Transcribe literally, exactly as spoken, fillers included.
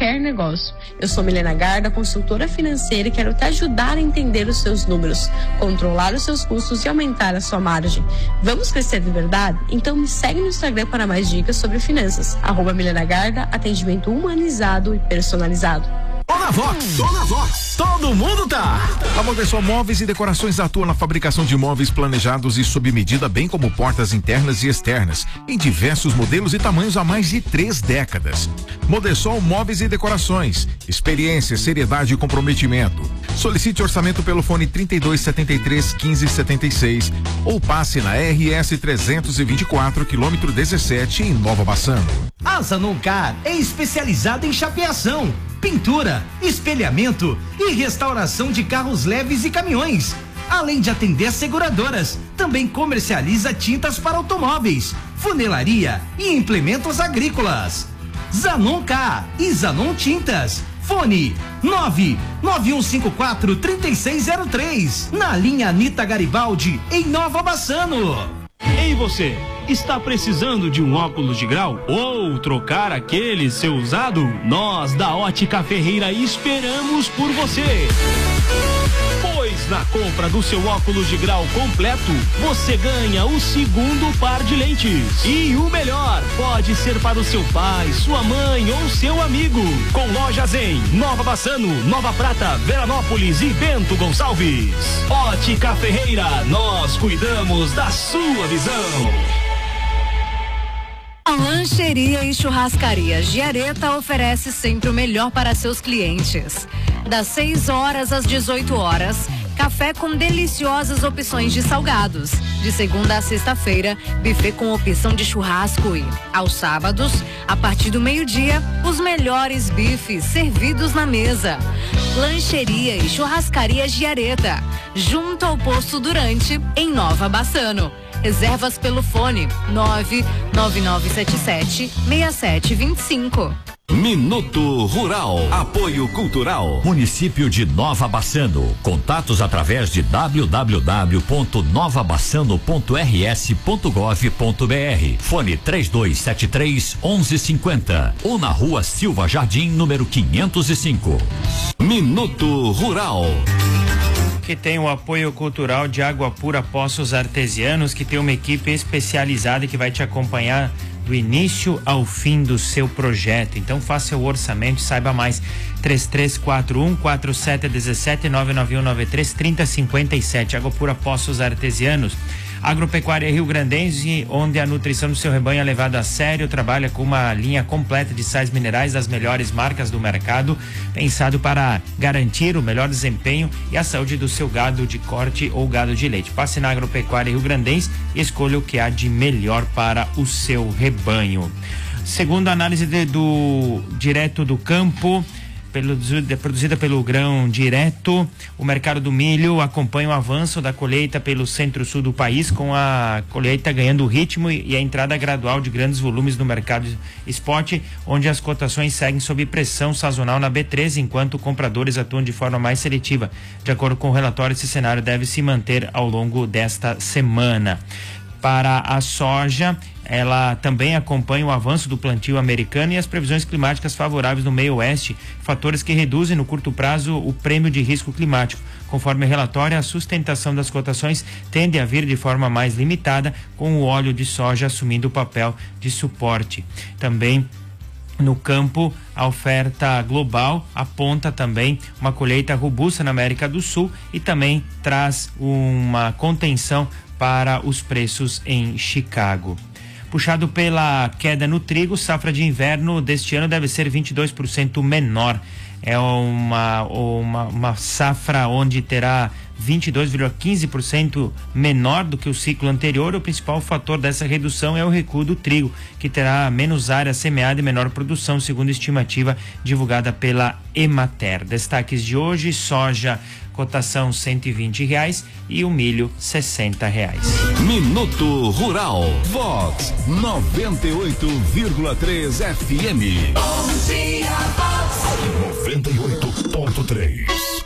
qualquer negócio. Eu sou Milena Garda, consultora financeira, e quero te ajudar a entender os seus números, controlar os seus custos e aumentar a sua margem. Vamos crescer de verdade? Então me segue no Instagram para mais dicas sobre finanças. Arroba Milena Garda, atendimento humanizado e personalizado. Tô na Vox, tô na Vox, todo mundo tá. A Modesol Móveis e Decorações atua na fabricação de móveis planejados e sob medida, bem como portas internas e externas, em diversos modelos e tamanhos há mais de três décadas. Modesol Móveis e Decorações, experiência, seriedade e comprometimento. Solicite orçamento pelo fone trinta e dois, setenta e três, quinze, setenta e seis ou passe na R S trezentos e vinte e quatro, quilômetro dezessete, em Nova Bassano. A Zanoncar é especializada em chapeação, pintura, espelhamento e restauração de carros leves e caminhões. Além de atender seguradoras, também comercializa tintas para automóveis, funilaria e implementos agrícolas. Zanoncar e Zanon Tintas. Fone nove nove um cinco quatro, três seis zero três, na linha Anita Garibaldi, em Nova Bassano. Ei você, está precisando de um óculos de grau ou trocar aquele seu usado? Nós da Ótica Ferreira esperamos por você. Pois na compra do seu óculos de grau completo, você ganha o segundo par de lentes. E o melhor, pode ser para o seu pai, sua mãe ou seu amigo. Com lojas em Nova Bassano, Nova Prata, Veranópolis e Bento Gonçalves. Ótica Ferreira, nós cuidamos da sua visão. A Lancheria e Churrascaria Giareta oferece sempre o melhor para seus clientes. Das seis horas às dezoito horas, café com deliciosas opções de salgados. De segunda a sexta-feira, buffet com opção de churrasco e, aos sábados, a partir do meio-dia, os melhores bifes servidos na mesa. Lancheria e Churrascaria Giareta, junto ao Posto Durante, em Nova Bassano. Reservas pelo fone nove nove nove sete sete, seis sete dois cinco. Minuto Rural, apoio cultural, município de Nova Bassano. Contatos através de w w w ponto nova bassano ponto r s ponto gov ponto b r. Fone três dois sete três, onze cinquenta ou na rua Silva Jardim, número quinhentos e cinco. Minuto Rural. Que tem o apoio cultural de Água Pura Poços Artesianos, que tem uma equipe especializada que vai te acompanhar do início ao fim do seu projeto. Então faça o orçamento e saiba mais. três três quatro um, quatro sete um sete, nove nove um nove três, três zero cinco sete. Água Pura Poços Artesianos. Agropecuária Rio Grandense, onde a nutrição do seu rebanho é levada a sério, trabalha com uma linha completa de sais minerais das melhores marcas do mercado, pensado para garantir o melhor desempenho e a saúde do seu gado de corte ou gado de leite. Passe na Agropecuária Rio Grandense e escolha o que há de melhor para o seu rebanho. Segundo a análise de, do direto do campo, Pelo, produzida pelo Grão Direto, o mercado do milho acompanha o avanço da colheita pelo centro-sul do país, com a colheita ganhando ritmo e a entrada gradual de grandes volumes no mercado spot, onde as cotações seguem sob pressão sazonal na B treze, enquanto compradores atuam de forma mais seletiva. De acordo com o relatório, esse cenário deve se manter ao longo desta semana. Para a soja, ela também acompanha o avanço do plantio americano e as previsões climáticas favoráveis no meio oeste, fatores que reduzem no curto prazo o prêmio de risco climático. Conforme o relatório, a sustentação das cotações tende a vir de forma mais limitada, com o óleo de soja assumindo o papel de suporte. Também no campo, a oferta global aponta também uma colheita robusta na América do Sul e também traz uma contenção para os preços em Chicago. Puxado pela queda no trigo, safra de inverno deste ano deve ser vinte e dois por cento menor. É uma, uma, uma safra onde terá vinte e dois vírgula quinze por cento menor do que o ciclo anterior. O principal fator dessa redução é o recuo do trigo, que terá menos área semeada e menor produção, segundo estimativa divulgada pela Emater. Destaques de hoje: soja, cotação cento e vinte reais e o milho sessenta reais. Minuto Rural, Vox noventa e oito vírgula três F M. Bom dia, Vox noventa e oito ponto três.